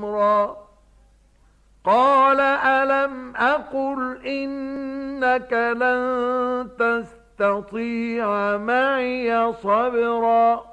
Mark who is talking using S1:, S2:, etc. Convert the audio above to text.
S1: أمرا قال ألم أقل إنك لن تستطيع معي صبرا